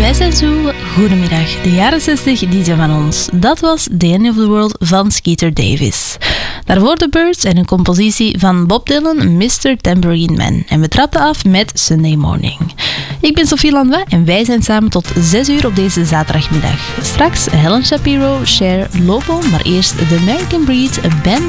Wij zijn zo. Goedemiddag. De jaren 60 die zijn van ons. Dat was The End of the World van Skeeter Davis. Daarvoor The Byrds en een compositie van Bob Dylan, Mr. Tambourine Man. En we trapten af met Sunday Morning. Ik ben Sophie Landois en wij zijn samen tot 6 uur op deze zaterdagmiddag. Straks Helen Shapiro, Cher, Lobo, maar eerst The American Breed, een band